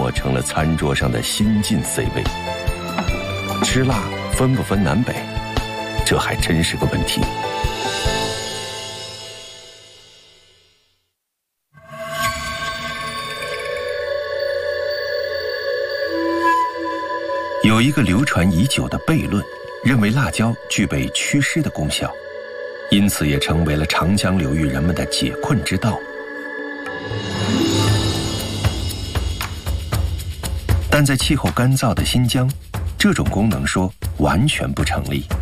果成了餐桌上的新晋 C 位。吃辣分不分南北，这还真是个问题。有一个流传已久的悖论，认为辣椒具备祛湿的功效，因此也成为了长江流域人们的解困之道。但在气候干燥的新疆，这种功能说完全不成立。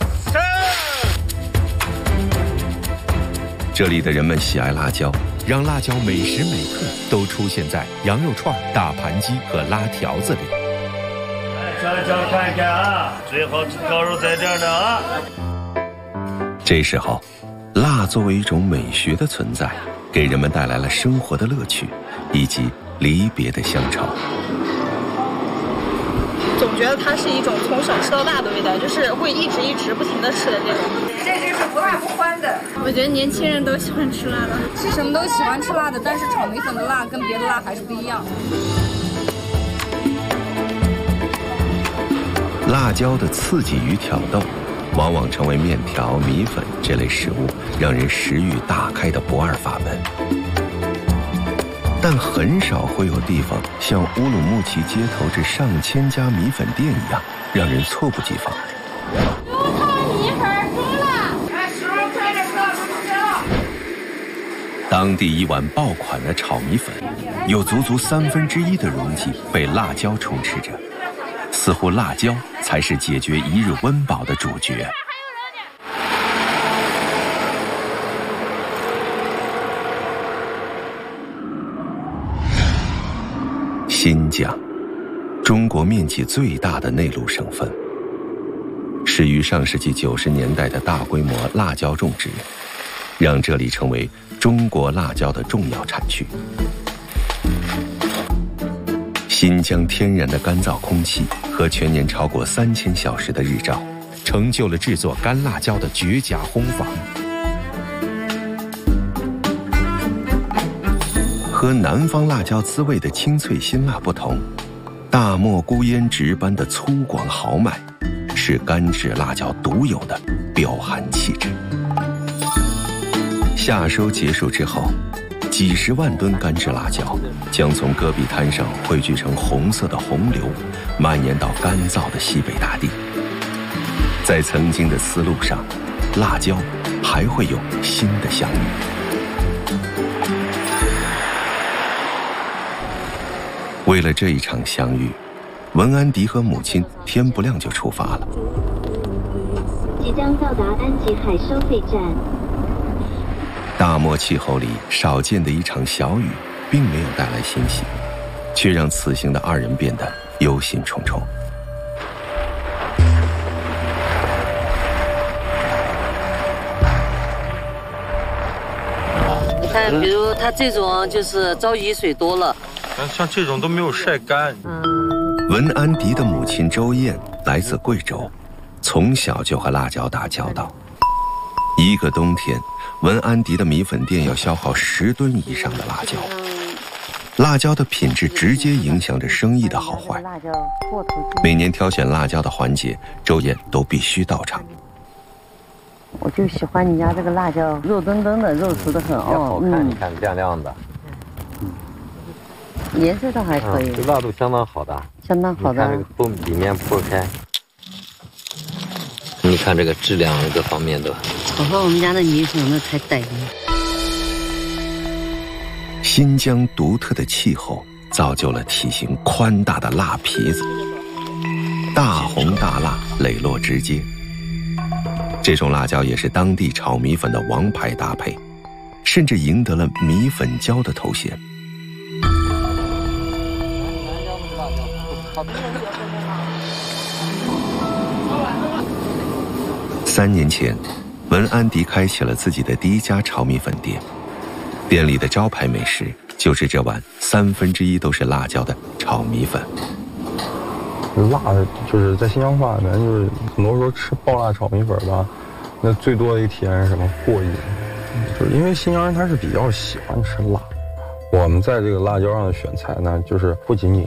这里的人们喜爱辣椒，让辣椒每时每刻都出现在羊肉串、大盘鸡和拉条子里。 瞧瞧看看啊，最好吃烤肉在这儿呢啊！ 这时候，辣作为一种美学的存在，给人们带来了生活的乐趣，以及离别的乡愁。 总觉得它是一种从小吃到大的味道，就是会一直不停的吃的这种。 这就是不辣不欢的。 我觉得年轻人都喜欢吃辣的， 吃什么都喜欢吃辣的，但是炒米粉的辣跟别的辣还是不一样。 辣椒的刺激与挑逗，往往成为面条、米粉这类食物让人食欲大开的不二法门。但很少会有地方像乌鲁木齐街头这上千家米粉店一样，让人猝不及防。 油炒米粉出了， 哎，师傅快点上，出去了。 当地一碗爆款的炒米粉，有足1/3的容积被辣椒充斥着，似乎辣椒才是解决一日温饱的主角。新疆，中国面积最大的内陆省份，始于上世纪90年代的大规模辣椒种植，让这里成为中国辣椒的重要产区。新疆天然的干燥空气和全年超过3000小时的日照，成就了制作干辣椒的绝佳烘法。和南方辣椒滋味的清脆辛辣不同，大漠孤烟直般的粗犷豪迈，是干制辣椒独有的彪悍气质。夏收结束之后，几十万吨干制辣椒将从戈壁滩上汇聚成红色的洪流，蔓延到干燥的西北大地。在曾经的丝路上，辣椒还会有新的相遇。为了这一场相遇，文安迪和母亲天不亮就出发了。 即将到达安吉海收费站。 大漠气候里少见的一场小雨，并没有带来欣喜，却让此行的2人变得忧心忡忡。 你看，比如它这种就是遭雨水多了。 像这种都没有晒干。 文安迪的母亲周燕来自贵州，从小就和辣椒打交道。一个冬天，文安迪的米粉店要消耗10吨以上的辣椒。辣椒的品质直接影响着生意的好坏。每年挑选辣椒的环节，周燕都必须到场。 我就喜欢你家这个辣椒，肉墩墩的，肉吃的很好看，你看亮亮的。 颜色倒还可以， 这辣度相当好的， 相当好的。 你看这个里面破开，你看这个质量各方面都。 我和我们家的米粉那才带劲。 新疆独特的气候造就了体型宽大的辣皮子，大红大辣，磊落直接。这种辣椒也是当地炒米粉的王牌搭配，甚至赢得了米粉椒的头衔。3年前，文安迪开启了自己的第一家炒米粉店，店里的招牌美食就是这碗1/3都是辣椒的炒米粉。 辣就是在新疆话里面，就是很多时候吃爆辣炒米粉吧，那最多的一体验是什么？过瘾。就是因为新疆人他是比较喜欢吃辣，我们在这个辣椒上的选材呢，就是不仅仅